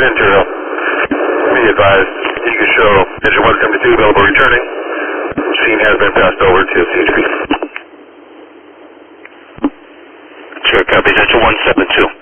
Interior. Be advised, Eagle Show, engine 172, available returning. Scene has been passed over to CHP. Sure, copies, engine 172.